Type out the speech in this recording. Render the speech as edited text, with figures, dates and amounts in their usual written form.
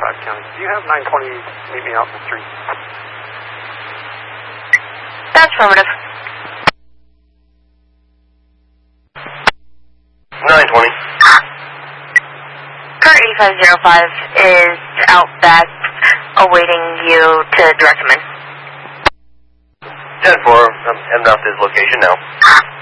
County. Do you have 920 meet me out in the street? That's affirmative. 920. Car 8505 is out back, awaiting you to direct him in. 10-4, I'm heading off this location now.